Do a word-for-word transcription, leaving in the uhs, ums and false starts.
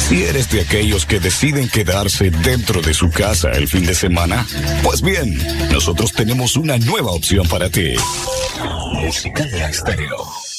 Si eres de aquellos que deciden quedarse dentro de su casa el fin de semana, pues bien, nosotros tenemos una nueva opción para ti. Música de Estéreo.